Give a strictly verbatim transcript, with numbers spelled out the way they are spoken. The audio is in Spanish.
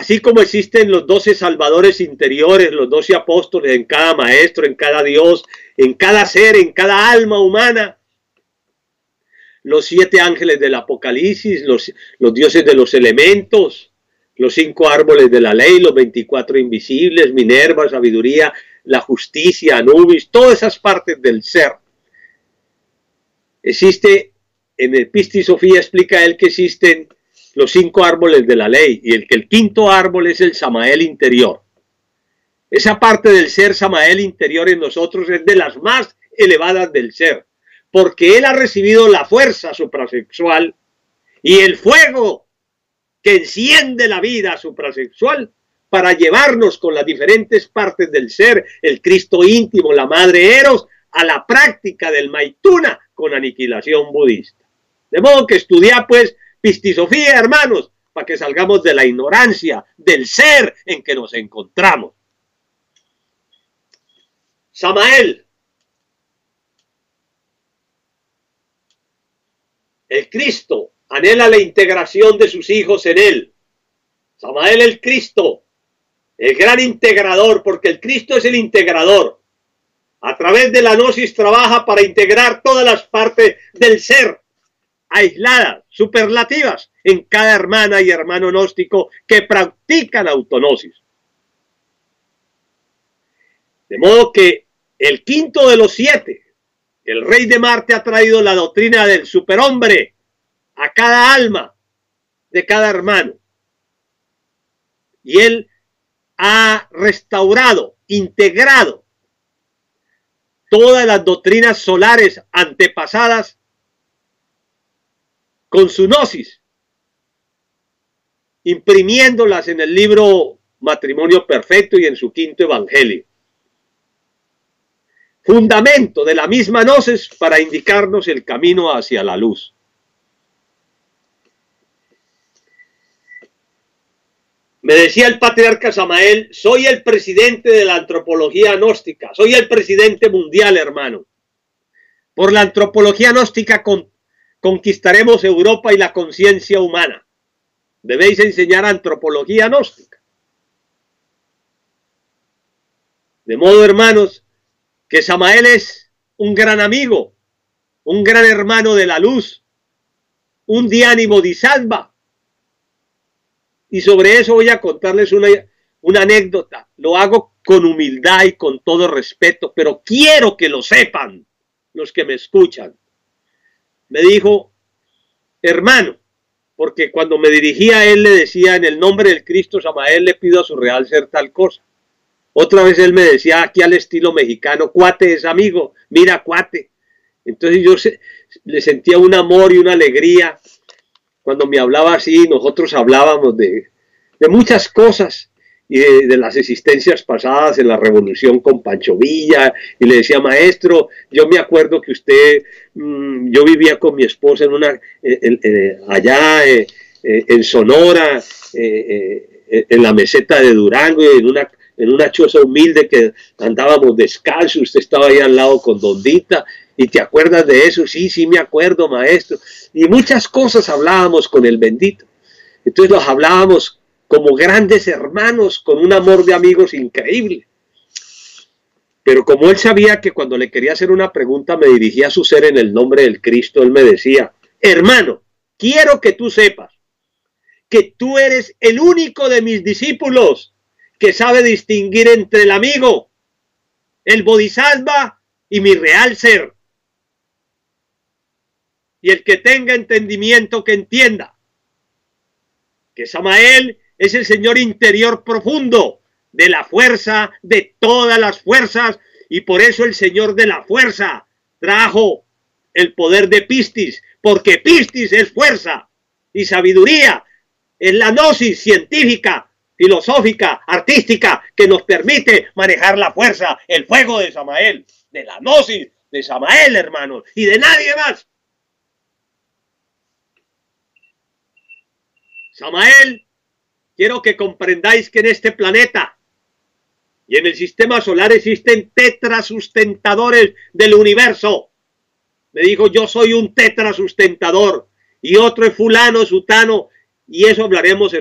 Así como existen los doce salvadores interiores, los doce apóstoles en cada maestro, en cada Dios, en cada ser, en cada alma humana, los siete ángeles del Apocalipsis, los, los dioses de los elementos, los cinco árboles de la ley, los veinticuatro invisibles, Minerva, sabiduría, la justicia, Anubis, todas esas partes del ser. Existe, en el Pistis Sophia explica él que existen los cinco árboles de la ley, y el que el quinto árbol es el Samael interior. Esa parte del ser Samael interior en nosotros es de las más elevadas del ser, porque él ha recibido la fuerza suprasexual y el fuego que enciende la vida suprasexual para llevarnos con las diferentes partes del ser, el Cristo íntimo, la madre Eros, a la práctica del Maituna con aniquilación budista. De modo que estudia pues Pistis Sophia, hermanos, para que salgamos de la ignorancia del ser en que nos encontramos. Samael. El Cristo anhela la integración de sus hijos en él. Samael el Cristo, el gran integrador, porque el Cristo es el integrador. A través de la gnosis trabaja para integrar todas las partes del ser, aisladas, superlativas, en cada hermana y hermano gnóstico que practican autognosis. De modo que el quinto de los siete, el rey de Marte, ha traído la doctrina del superhombre a cada alma de cada hermano. Y él ha restaurado, integrado todas las doctrinas solares antepasadas con su gnosis, imprimiéndolas en el libro Matrimonio Perfecto y en su quinto evangelio. Fundamento de la misma gnosis para indicarnos el camino hacia la luz. Me decía el patriarca Samael, soy el presidente de la antropología gnóstica, soy el presidente mundial, hermano. Por la antropología gnóstica con, conquistaremos Europa y la conciencia humana. Debéis enseñar antropología gnóstica. De modo, hermanos, que Samael es un gran amigo, un gran hermano de la luz, un Dhyani Bodhisattva. Y sobre eso voy a contarles una, una anécdota. Lo hago con humildad y con todo respeto, pero quiero que lo sepan los que me escuchan. Me dijo, hermano, porque cuando me dirigía a él le decía, en el nombre del Cristo Samael le pido a su real ser tal cosa. Otra vez él me decía, aquí al estilo mexicano, cuate es amigo, mira cuate. Entonces yo se, le sentía un amor y una alegría. Cuando me hablaba así, nosotros hablábamos de, de muchas cosas y de, de las existencias pasadas en la revolución con Pancho Villa, y le decía, maestro, yo me acuerdo que usted, mmm, yo vivía con mi esposa en una, eh, eh, allá eh, eh, en Sonora, eh, eh, en la meseta de Durango, en una, en una choza humilde que andábamos descalzos, usted estaba ahí al lado con Dondita, ¿y te acuerdas de eso? Sí, sí me acuerdo, maestro. Y muchas cosas hablábamos con el bendito. Entonces los hablábamos como grandes hermanos, con un amor de amigos increíble. Pero como él sabía que cuando le quería hacer una pregunta me dirigía a su ser en el nombre del Cristo, él me decía, hermano, quiero que tú sepas que tú eres el único de mis discípulos que sabe distinguir entre el amigo, el bodhisattva y mi real ser. Y el que tenga entendimiento que entienda que Samael es el Señor interior profundo de la fuerza, de todas las fuerzas, y por eso el Señor de la fuerza trajo el poder de Pistis, porque Pistis es fuerza y sabiduría, es la gnosis científica, filosófica, artística, que nos permite manejar la fuerza, el fuego de Samael, de la gnosis de Samael, hermanos, y de nadie más. Samael, quiero que comprendáis que en este planeta y en el sistema solar existen tetrasustentadores del universo. Me dijo, yo soy un tetrasustentador, y otro es fulano, sutano, y eso hablaremos en